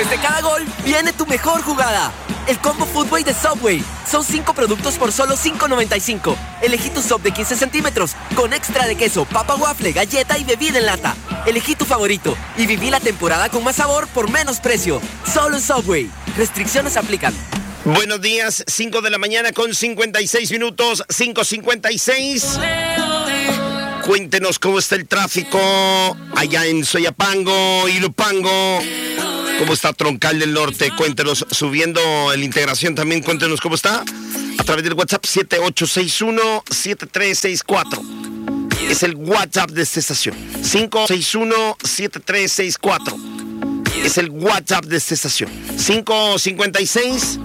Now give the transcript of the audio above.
Después de cada gol, viene tu mejor jugada. El combo Footway de Subway. Son 5 productos por solo $5.95. Elegí tu sub de 15 centímetros, con extra de queso, papa waffle, galleta y bebida en lata. Elegí tu favorito y viví la temporada con más sabor por menos precio. Solo en Subway. Restricciones aplican. Buenos días, 5 de la mañana con 56 minutos, 5:56. Cuéntenos cómo está el tráfico allá en Soyapango, Ilopango. ¿Cómo está Troncal del Norte? Cuéntenos, subiendo la integración también, cuéntenos cómo está. A través del WhatsApp 7861-7364. Es el WhatsApp de esta estación. 561-7364. Es el WhatsApp de esta estación. 556